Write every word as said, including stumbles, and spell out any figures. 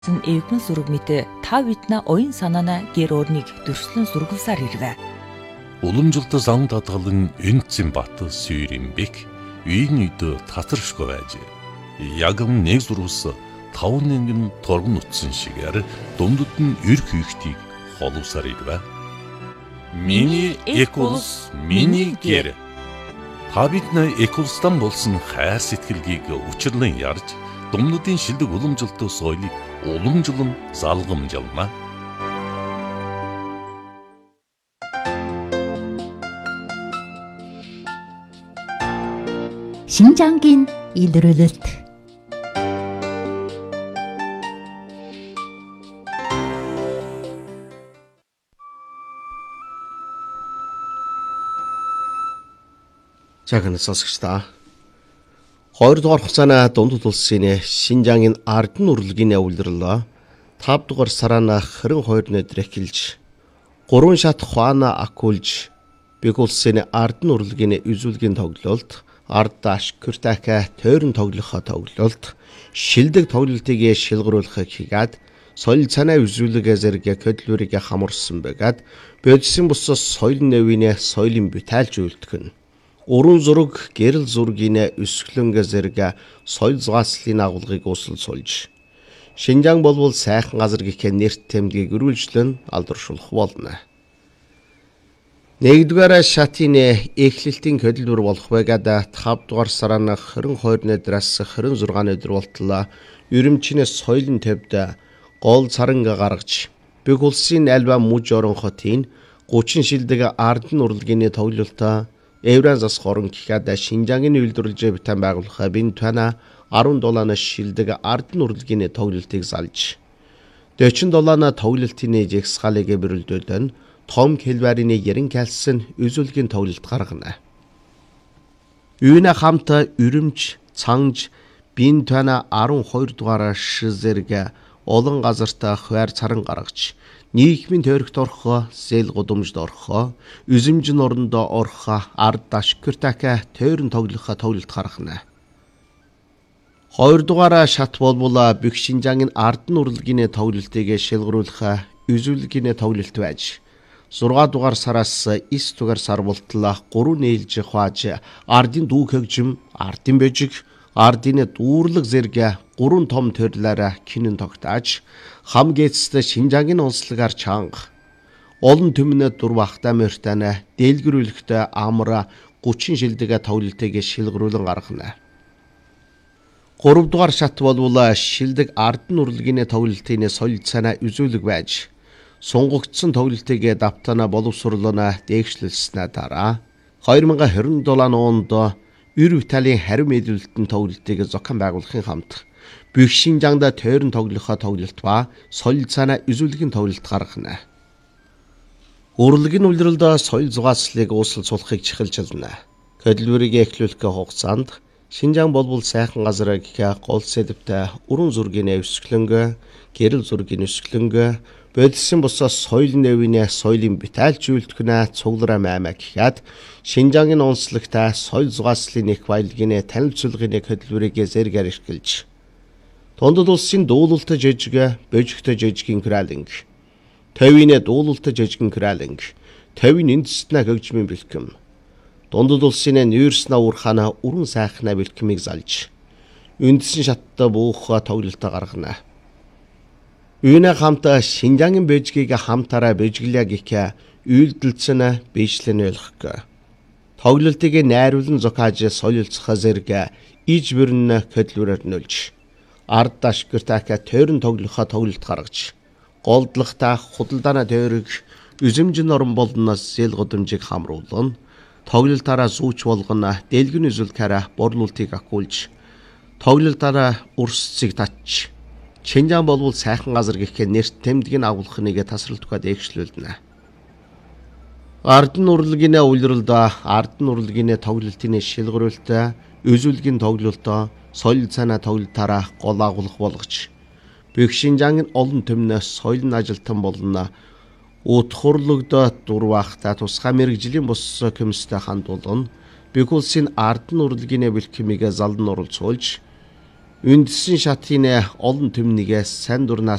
Эвгэн зураг мэт та бидна оюун санаана гэр орныг дөрслөн сургуулсаар ирвэ. Уламжлалт зам татгалан энцэн бат сүйрэмбек үйн үйдө татаршгүй байж. Ягам нэг зурвас таван нэнгэн торгон утсан шигээр дундад нь эрх үйхтийг холовсаар ирвэ. Миний эколс миний гэр. Та бидна эколстан болсон хайр сэтгэлгийг учирлан ярьж думнуудын шилдэг уламжлалт соёлыг уламжлан залгамжлана. 신장긴 일르르르트 За гэнэ сонсогчдаа хоёрдугаар хугацааны дундад улсын Шинжаангийн ардын урлагийн үйлдвэрлэлөө тав дугаар сарана хэрэн хоёр өдөр эхэлж гурван шат хуана акулж бэг улсын ардын урлагийн үзүүлгийн тоглолт ард ашкүртака тойрон тоглохоо тоглолт шилдэг тоглолтыг шилгэрүүлэхийг хийгээд соёл цанаа үзүүлэг зэрэг хөдөлмөрийг хамарсан байгаад бодисын бусаас соёл нэвийн соёлын бүтээлж үйлдэх нь уран зураг, гэрэл зургийн өсгөлөнгө зэрэг соёл зугаслалын агуулгыг усал сулж Шинжаан болбол сайхан газар гэх нэрт тэмдгийг өргөлжлөн алдаршуулах болно. Нэгдүгээр шатын эхлэлтийн хөдөлмөр болох байгаад тав дугаар сарны хэрэн хоёр өдрөөс хэрэн зургаан өдөр болтлоо ерөмчний соёлын төвд гол царанга гаргаж бэг улсын альва муж орон хотын гучин шилдэг ардын урлагийн тоглолтоо Евразас хорон гэхэд Шинжаангийн үйлдвэрлэж битэн байгуулах бин тана арван долоон шилдэг ардын урлагийн тоглолтыг залж дөрвөн долоон тоглолтын жигсгалыг бэрэлдүүлэн том хэлбэрийн ярин калсан үзүүлгийн тоглолт гаргана. Үүнэ хамт өрөмж, цанж, бин тана арван хоёр дугаар шизэрэг олон газартаа хуваар царан гаргаж нийгмийн төрөгт орхоо, зээл гудамжд орхоо, үзэмжин орондоо орхоо, ард ашкүртака тойрон тоглохоо тоглолт гаргана. Хоёр дугаар шат болбол бэг Шинжаангийн ардын урлагийн тоглолтыг шилгэрүүлэх үзүүлгийн тоглолт байж зургаан дугаар сараас эс дугаар сар болтлоо гурван нээлж хувааж ардын дүүг хөгжим, ардын бэжиг, ардын дүүрлэг зэрэг гурван том төрлөөр кинон тогтоож хам гээцтэй Шинжаангийн онцлогаар чанга олон төмнө дурвахтай мөртана дэлгэрүүлэхтэй амра гучин шилдэг тоглолтыг шилгэрүүлэн гаргана. гурав дугаар шат болвол шилдэг ардын урлагийн тоглолтын соёл цанаа үзүүлэг байж сунгагдсан тоглолтыг давтана боловсруулна дээгшлэлснэ дараа хоёр мянган хорин долоо онд Эр Италийн харин мэдүүлэлтэн тоглолтыг зохион байгуулахын хамт бэг Шинжаангда тойрон тоглохоо тоглолт ба соёл цанаа үзүүлгийн тоглолт гаргана. Урлагийн үйлдвэрлэлд соёл зугаслалыг уусал сулахыг чухалчилна. Хөдөлмөрийг эхлүүлэх хугацаанд Шинжаан болбол сайхан газар гэх гол сэдвтэй уран зургийн өсгөлөнгө, гэрэл зургийн өсгөлөнгө, бодисын бусаас соёл нэвийн соёлын бүтээлч үйлдвэрнэ цуглараа маймаа гэхэд Шинжаангийн онцлогтой соёл зугаслалын их баялагын танилцуулгын хөдөлмөрийг зэргээр эрхэлж дундад улсын дуулалт жижиг, божигтой жижигэн кралинг, төвийн дуулалт жижигэн кралинг, төвийн эндснэ хөгжмийн бэлтгэм, дундад улсын нүүрснэ уурхана уран сайхна бэлтгэмийг залж үндсэн шаттай буух тоглолтоо гаргана. Үүнэ хамт Шинжаангийн бэжгийг хамтараа бэжглээ гэх үйлдэлцэн бичлэн ойлгох. Тоглолтыг найруулан зохиож солилцох зэрэг иж бүрэн хөдөлмөрөөр нөлж ард ашкүртака тойрон тоглохоо тоглолт гаргаж голдлохта худалдааны тойрог үзэмжин орон болноос зээл гудамжийг хамруулна. Тоглолтаараа зүүч болгоно дэлгэн үзүүлэхээр борлуулалтыг акуулж тоглолтаараа урсцыг татж Шинжаан болбол сайхан газар гэх нэрт тэмдгийг агуулхныг тасралтгүй дээгшлүүлнэ. Ардын урлагийн үйлдвэрлэлд ардын урлагийн тоглолтын шилгэрүүлэлт, үзүүлгийн тоглолтоо соёл цанаа тоглолтаараа гол агуулга болгож бэг Шинжаангийн олон төмнө соёлын ажилтан болно. Утхурлогдоод дурвахта тусгай мэрэгжлийн бус комисстэй хандуулна. Бэг улсын ардын урлагийн бэлтгэмийг залан оролцуулж Үндсэн шатын олон түмнийгээс сайн дурнаас